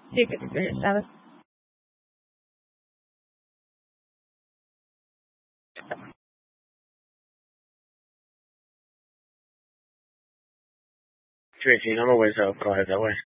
Sí, que sabes. Tracy, I'm always proud that way.